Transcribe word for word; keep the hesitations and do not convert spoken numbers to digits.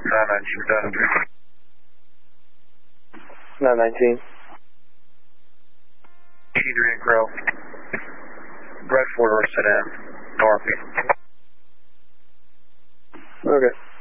nine nineteen done. nine nineteen. Adrian Crow. Red four door sedan. North. Okay.